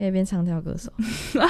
可以变唱跳歌手。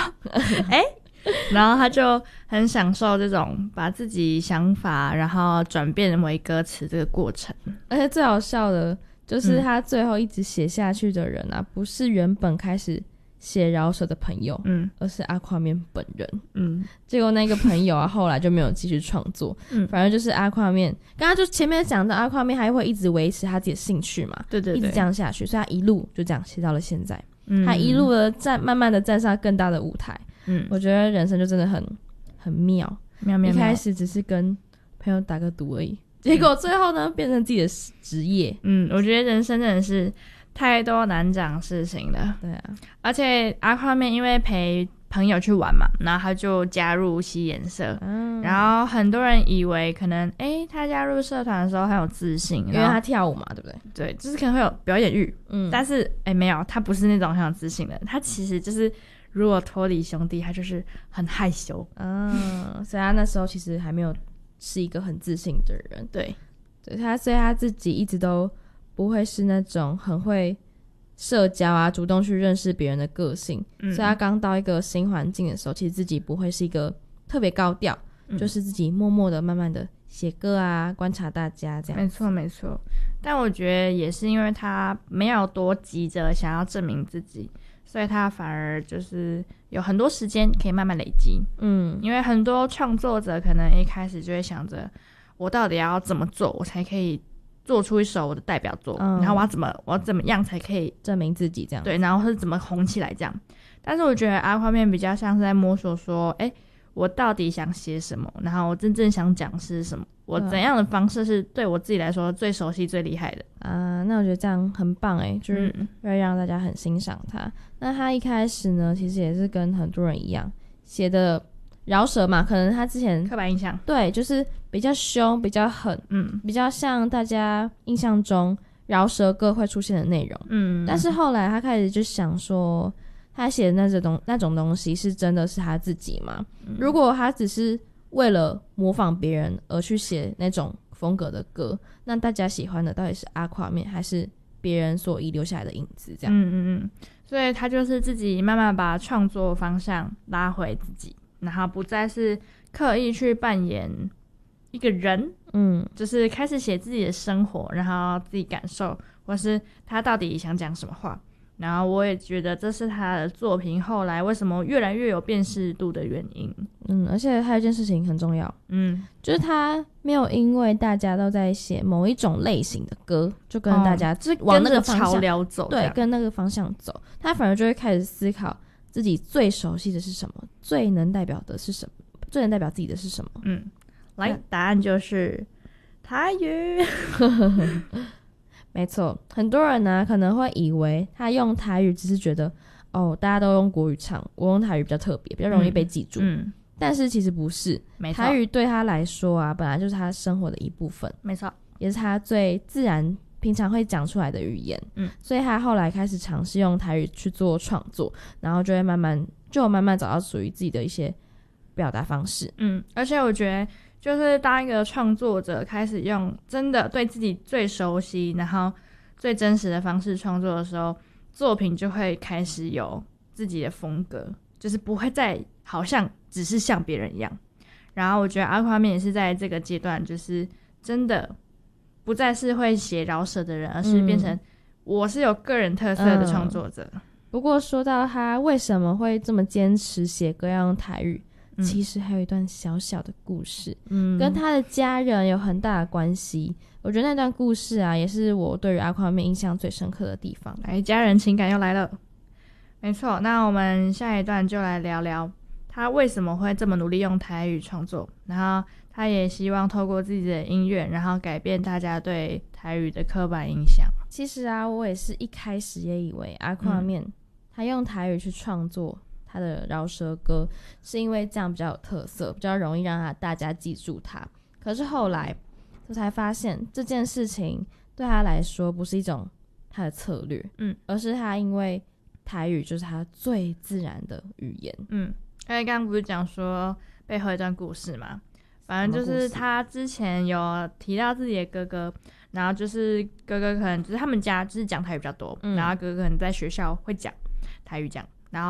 然后他就很享受这种把自己想法然后转变为歌词这个过程。 而且最好笑的就是他最后一直写下去的人啊，不是原本开始写饶舌的朋友，而是阿夸面本人。结果那个朋友啊后来就没有继续创作，反正就是阿夸面刚刚就前面讲到阿夸面还会一直维持他自己的兴趣嘛， 对， 一直这样下去，所以他一路就这样写到了现在。他一路的慢慢的站上更大的舞台。我觉得人生就真的很妙，一开始只是跟朋友打个赌而已，结果最后呢变成自己的职业。 我觉得人生真的是太多难讲事情了。 对啊， 而且阿夸面因为陪朋友去玩嘛，然后他就加入西颜社，然后很多人以为可能他加入社团的时候很有自信， 因为他跳舞嘛，对不对？ 对，就是可能会有表演欲。但是没有，他不是那种很有自信的，他其实就是如果脱离兄弟，他就是很害羞。 所以他那时候其实还没有是一个很自信的人。 对， 所以他自己一直都不会是那种很会社交啊，主动去认识别人的个性。所以他刚到一个新环境的时候，其实自己不会是一个特别高调，就是自己默默的慢慢的写歌啊，观察大家这样。 没错。但我觉得也是因为他没有多急着想要证明自己，所以他反而就是有很多时间可以慢慢累积。因为很多创作者可能一开始就会想着我到底要怎么做我才可以做出一首我的代表作，然后我要怎么样才可以证明自己这样。 对，然后是怎么红起来这样。但是我觉得阿夸面比较像是在摸索说我到底想写什么，然后我真正想讲是什么，我怎样的方式是对我自己来说最熟悉最厉害的。 那我觉得这样很棒就是会让大家很欣赏他。那他一开始呢其实也是跟很多人一样写的饶舌嘛，可能他之前刻板印象， 对，就是比较凶比较狠，比较像大家印象中饶舌歌会出现的内容。但是后来他开始就想说他写的那种东西是真的是他自己吗？如果他只是为了模仿别人而去写那种风格的歌，那大家喜欢的到底是阿夸面还是别人所遗留下来的影子这样？ 所以他就是自己慢慢把创作方向拉回自己，然后不再是刻意去扮演一个人，就是开始写自己的生活，然后自己感受，或是他到底想讲什么话。然后我也觉得这是他的作品后来为什么越来越有辨识度的原因。 而且还有一件事情很重要，就是他没有因为大家都在写某一种类型的歌就跟大家往那个方向潮流走， 对，跟那个方向走，他反而就会开始思考自己最熟悉的是什么，最能代表的是什么，最能代表自己的是什么。 来，答案就是台语。 没错，很多人呢可能会以为他用台语只是觉得大家都用国语唱，我用台语比较特别，比较容易被记住。但是其实不是，台语对他来说啊本来就是他生活的一部分， 没错， 也是他最自然平常会讲出来的语言。所以他后来开始尝试用台语去做创作，然后就会慢慢找到属于自己的一些表达方式。 而且我觉得就是当一个创作者开始用真的对自己最熟悉然后最真实的方式创作的时候，作品就会开始有自己的风格，就是不会再好像只是像别人一样。然后我觉得阿夸面也是在这个阶段就是真的不再是会写饶舌的人，而是变成我是有个人特色的创作者。 不过说到他为什么会这么坚持写歌要用台语，其实还有一段小小的故事，跟他的家人有很大的关系。我觉得那段故事啊也是我对于阿夸面印象最深刻的地方。 家人情感又来了。没错，那我们下一段就来聊聊他为什么会这么努力用台语创作，然后他也希望透过自己的音乐然后改变大家对台语的刻板印象。 其实啊我也是一开始也以为阿夸面他用台语去创作他的饶舌歌是因为这样比较有特色，比较容易让大家记住他。可是后来我才发现这件事情对他来说不是一种他的策略，而是他因为台语就是他最自然的语言。 因为刚刚不是讲说背后一段故事嘛，反正就是他之前有提到自己的哥哥，然后就是哥哥可能就是他们家就是讲台语比较多，然后哥哥可能在学校会讲台语讲，